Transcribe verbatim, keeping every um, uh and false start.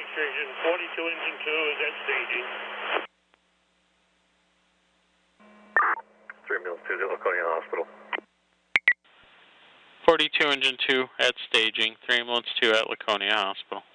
demonstration. forty-two engine two is at staging. three Mills two to Laconia Hospital. forty-two engine two at staging. three ambulance two at Laconia Hospital.